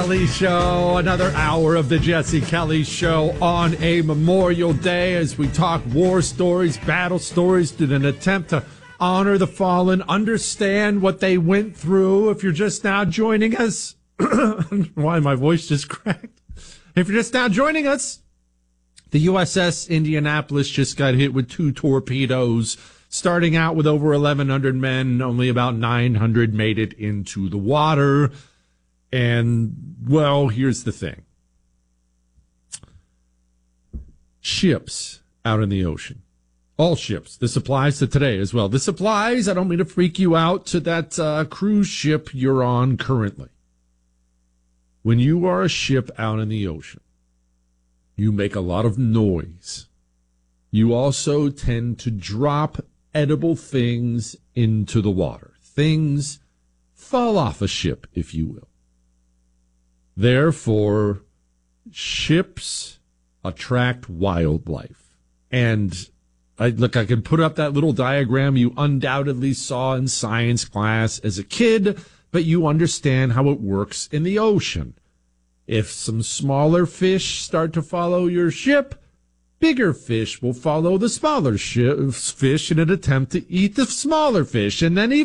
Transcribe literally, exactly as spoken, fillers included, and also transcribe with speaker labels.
Speaker 1: Kelly Show, another hour of the Jesse Kelly Show on a Memorial Day as we talk war stories, battle stories in an attempt to honor the fallen, understand what they went through. If you're just now joining us, why my voice just cracked. If you're just now joining us, the U S S Indianapolis just got hit with two torpedoes, starting out with over eleven hundred men. Only about nine hundred made it into the water. And, well, here's the thing. Ships out in the ocean. All ships. This applies to today as well. This applies, I don't mean to freak you out, to that uh, cruise ship you're on currently. When you are a ship out in the ocean, you make a lot of noise. You also tend to drop edible things into the water. Things fall off a ship, if you will. Therefore, ships attract wildlife. And I, look, I can put up that little diagram you undoubtedly saw in science class as a kid, but you understand how it works in the ocean. If some smaller fish start to follow your ship, bigger fish will follow the smaller shi- fish in an attempt to eat the smaller fish. And then even